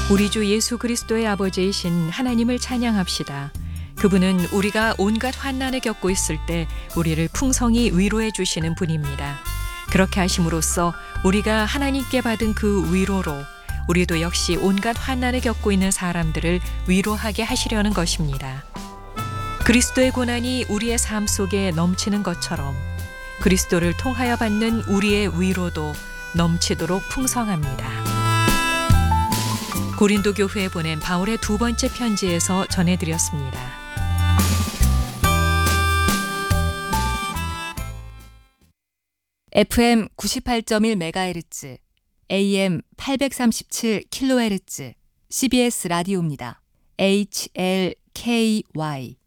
우리 주 예수 그리스도의 아버지이신 하나님을 찬양합시다. 그분은 우리가 온갖 환난을 겪고 있을 때 우리를 풍성히 위로해 주시는 분입니다. 그렇게 하심으로써 우리가 하나님께 받은 그 위로로 우리도 역시 온갖 환난을 겪고 있는 사람들을 위로하게 하시려는 것입니다. 그리스도의 고난이 우리의 삶 속에 넘치는 것처럼 그리스도를 통하여 받는 우리의 위로도 넘치도록 풍성합니다. 고린도 교회에 보낸 바울의 두 번째 편지에서 전해드렸습니다. FM 98.1MHz, AM 837kHz, CBS 라디오입니다. HLKY